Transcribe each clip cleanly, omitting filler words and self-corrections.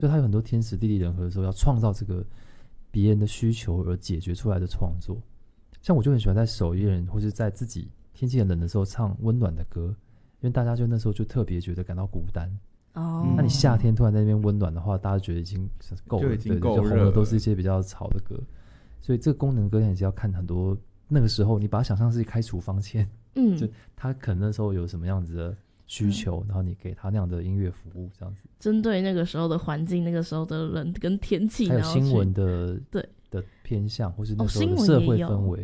就他有很多天时地利人和的时候，要创造这个别人的需求而解决出来的创作。像我就很喜欢在守夜人或是在自己天气很冷的时候唱温暖的歌，因为大家就那时候就特别觉得感到孤单。那你夏天突然在那边温暖的话，大家觉得已经够了， 就已经够就热了， 红的都是一些比较吵的歌。所以这个功能歌也是要看很多，那个时候你把它想象是开处方签，就他可能那时候有什么样子的需求，然后你给他那样的音乐服务，这样子针对那个时候的环境、那个时候的人跟天气， 还有新闻的对的偏向，或是那时候的社会氛围。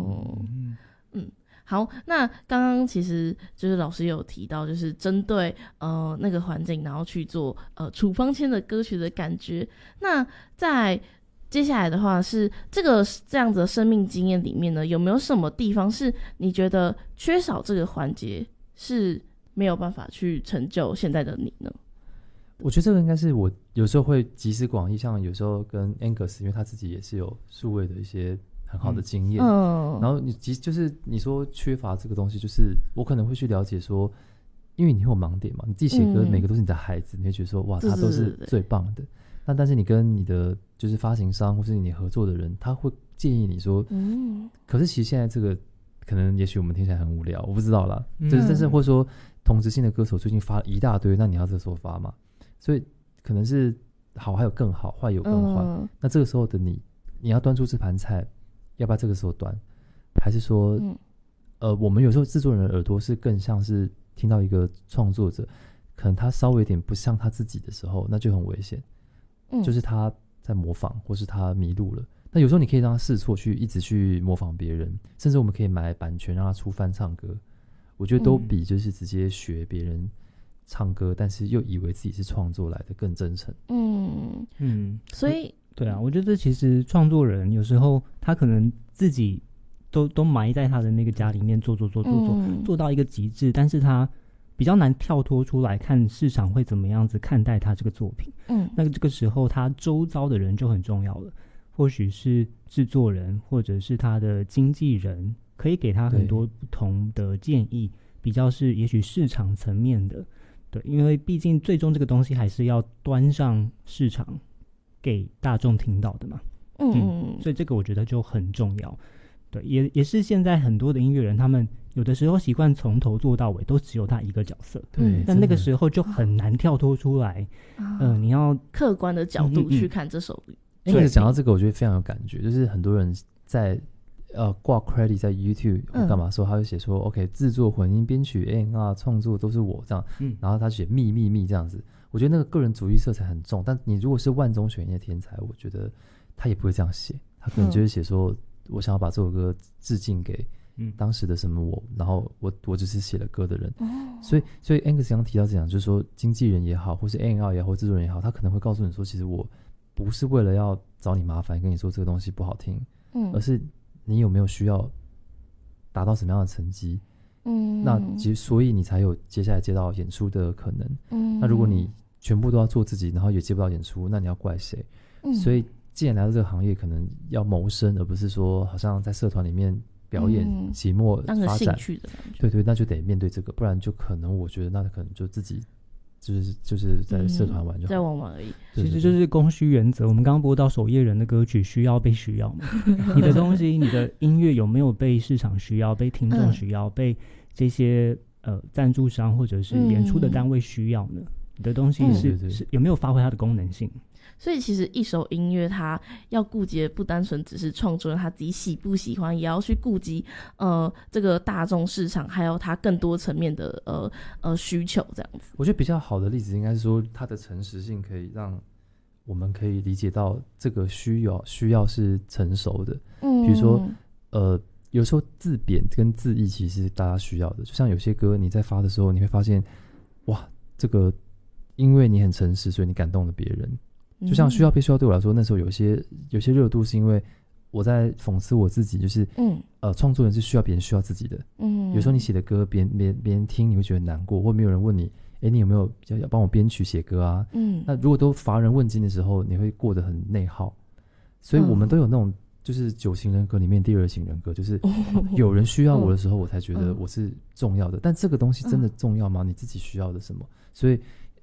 好，那刚刚其实就是老师有提到，就是针对那个环境，然后去做处方签的歌曲的感觉。那在接下来的话是这样子的生命经验里面呢，有没有什么地方是你觉得缺少这个环节是没有办法去成就现在的你呢？ 我觉得这个应该是我有时候会集思广益，像有时候跟 Angus， 因为他自己也是有数位的一些很好的经验，然后就是你说缺乏这个东西，就是我可能会去了解说，因为你会有盲点嘛，你自己写歌每个都是你的孩子，你会觉得说哇，他都是最棒的。但是你跟你的就是发行商或是你合作的人，他会建议你说，可是其实现在这个可能也许我们听起来很无聊，我不知道啦，但是或者说同质性的歌手最近发了一大堆，那你要这时候发嘛？所以可能是好还有更好，坏有更坏。那这个时候的你要端出这盘菜，要不要这个时候端？还是说，我们有时候制作人的耳朵是更像是听到一个创作者，可能他稍微有点不像他自己的时候，那就很危险。就是他在模仿，或是他迷路了。那有时候你可以让他试错，一直去模仿别人，甚至我们可以买版权让他出翻唱歌。我觉得都比就是直接学别人唱歌，但是又以为自己是创作来的更真诚。 所以对啊，我觉得其实创作人有时候他可能自己都埋在他的那个家里面做到一个极致，但是他比较难跳脱出来看市场会怎么样子看待他这个作品。那这个时候他周遭的人就很重要了，或许是制作人或者是他的经纪人，可以给他很多不同的建议，比较是也许市场层面的。对，因为毕竟最终这个东西还是要端上市场给大众听到的嘛。所以这个我觉得就很重要。对，也是现在很多的音乐人，他们有的时候习惯从头做到尾，都只有他一个角色。 对， 但那个时候就很难跳脱出来。你要客观的角度去看这首歌。 讲到这个，我觉得非常有感觉，就是很多人在挂 credit 在 YouTube 干嘛说，他会写说 OK 制作、混音、编曲、A&R 创作都是我这样，然后他写秘这样子。我觉得那个个人主义色彩很重，但你如果是万中选一的天才，我觉得他也不会这样写，他可能就会写说，我想要把这首歌致敬给当时的什么我，然后我只是写了歌的人。所以 Angus 刚提到这样，就是说经纪人也好，或是 A&R 也好，或制作人也好，他可能会告诉你说，其实我不是为了要找你麻烦跟你说这个东西不好听，而是你有没有需要达到什么样的成绩。那其实所以你才有接下来接到演出的可能。那如果你全部都要做自己，然后也接不到演出，那你要怪谁？所以既然来到这个行业，可能要谋生，而不是说好像在社团里面表演期末发展， 当个兴趣的感觉。 对，那就得面对这个，不然就可能我觉得那可能就自己就是在社团玩就好， 在玩而已。 其实就是供需原则。我们刚刚播到守夜人的歌曲，需要被需要嘛？你的东西，你的音乐有没有被市场需要、被听众需要、被这些赞助商或者是演出的单位需要呢？你的东西是有没有发挥它的功能性？ 所以其实一首音乐它要顾及的不单纯只是创作人他自己喜不喜欢，也要去顾及这个大众市场还有他更多层面的需求这样子。 我觉得比较好的例子应该是说它的诚实性可以让我们可以理解到这个需要是成熟的。比如说有时候字贬跟字义其实是大家需要的，就像有些歌你在发的时候你会发现，哇，这个因为你很诚实所以你感动了别人。就像需要被需要对我来说，那时候有些热度是因为我在讽刺我自己，就是创作人是需要别人需要自己的。有时候你写的歌别人听你会觉得很难过，或没有人问你你有没有要帮我编曲写歌啊？那如果都乏人问津的时候，你会过得很内耗。所以我们都有那种就是9型人格里面第2型人格，就是有人需要我的时候我才觉得我是重要的。但这个东西真的重要吗？你自己需要的什么？所以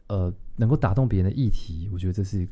能够打动别人的议题，我觉得这是